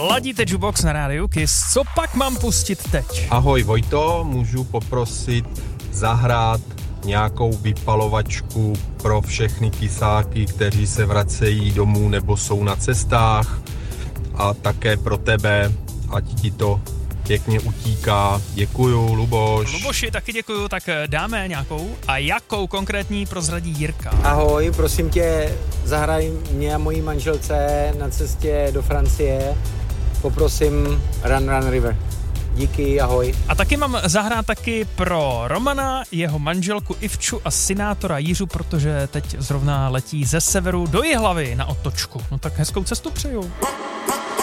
Ladíte Jukebox na rádiu Kiss. Co pak mám pustit teď? Ahoj Vojto, můžu poprosit zahrát nějakou vypalovačku pro všechny kysáky, kteří se vracejí domů nebo jsou na cestách, a také pro tebe, ať ti to pěkně utíká. Děkuju, Luboš. Luboši, taky děkuju, tak dáme nějakou. A jakou konkrétní prozradí Jirka? Ahoj, prosím tě, zahraj mě a mojí manželce na cestě do Francie. Poprosím Run Run River. Díky, ahoj. A taky mám zahrát taky pro Romana, jeho manželku Ivču a synátora Jiřu, protože teď zrovna letí ze severu do Jihlavy na otočku. No tak hezkou cestu přeju.